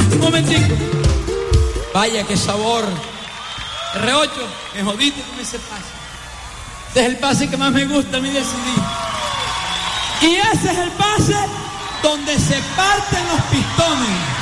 Un momentico. Vaya, qué sabor. R8, me jodiste con ese pase. Ese es el pase que más me gusta a mí de CD. Y ese es el pase donde se parten los pistones.